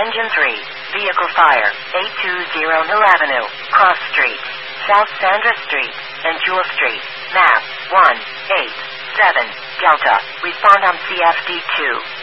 Engine 3, vehicle fire, 820 Mill Avenue, Cross Street, South Sandra Street, and Jewel Street, map 187 Delta. Respond on CFD2.